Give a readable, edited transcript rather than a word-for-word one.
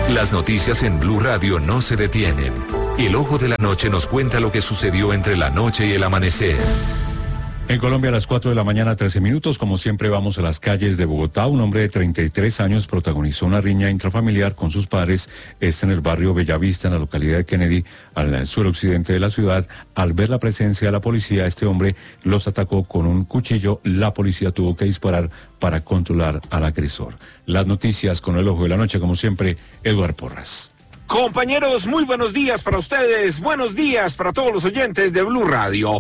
Las noticias en Blue Radio no se detienen. El Ojo de la Noche nos cuenta lo que sucedió entre la noche y el amanecer. En Colombia a las 4 de la mañana, 13 minutos, como siempre vamos a las calles de Bogotá. Un hombre de 33 años protagonizó una riña intrafamiliar con sus padres. En el barrio Bellavista, en la localidad de Kennedy, al suroccidente de la ciudad. Al ver la presencia de la policía, este hombre los atacó con un cuchillo. La policía tuvo que disparar para controlar al agresor. Las noticias con el Ojo de la Noche, como siempre, Eduardo Porras. Compañeros, muy buenos días para ustedes, buenos días para todos los oyentes de Blue Radio.